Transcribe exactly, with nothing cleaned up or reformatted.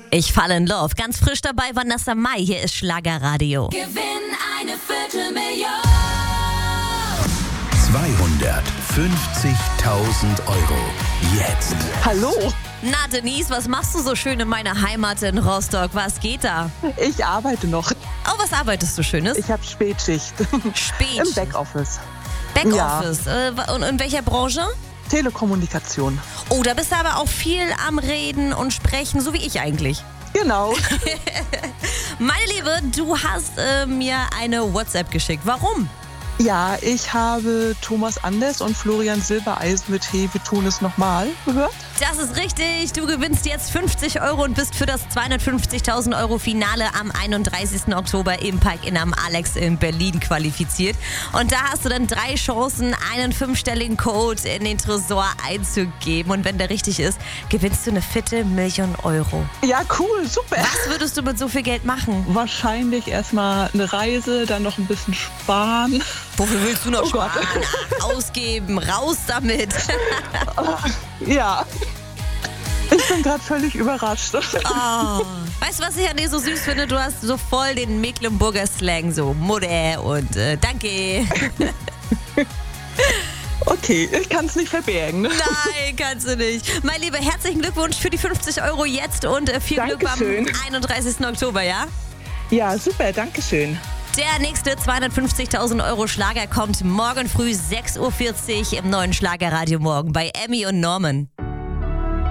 Ich falle in Love. Ganz frisch dabei Vanessa Mai. Hier ist Schlagerradio. Gewinn eine Viertelmillion. zweihundertfünfzigtausend Euro. Jetzt. Hallo, Na Denise, was machst du so schön in meiner Heimat in Rostock? Was geht da? ich arbeite noch. Oh, was arbeitest du Schönes? Ich habe Spätschicht. Spät. Im Backoffice. Backoffice. Äh, und in welcher Branche? Telekommunikation. Oh, da bist du aber auch viel am Reden und Sprechen, so wie ich eigentlich. Genau. Meine Liebe, du hast äh, mir eine WhatsApp geschickt. Warum? Ja, ich habe Thomas Anders und Florian Silbereisen mit Hey, wir tun es nochmal gehört. Das ist richtig. Du gewinnst jetzt fünfzig Euro und bist für das zweihundertfünfzigtausend Euro Finale am einunddreißigsten Oktober im Park-In am Alex in Berlin qualifiziert. Und da hast du dann drei Chancen, einen fünfstelligen Code in den Tresor einzugeben. Und wenn der richtig ist, gewinnst du eine Viertelmillion Euro. Ja, cool, super. Was würdest du mit so viel Geld machen? Wahrscheinlich erstmal eine Reise, dann noch ein bisschen sparen. Wofür willst du noch Oh Gott. sparen? Ach, ausgeben, raus damit. Ja. Ich bin gerade völlig überrascht. Oh. Weißt du, was ich an dir so süß finde? Du hast so voll den Mecklenburger Slang, so Mutter und äh, danke. Okay, ich kann es nicht verbergen. Ne? Nein, kannst du nicht. Mein Lieber, herzlichen Glückwunsch für die fünfzig Euro jetzt und äh, viel Dankeschön. Glück am einunddreißigsten Oktober, ja? Ja, super, danke schön. Der nächste zweihundertfünfzigtausend Euro Schlager kommt morgen früh sechs Uhr vierzig im neuen Schlagerradio morgen bei Emmy und Norman.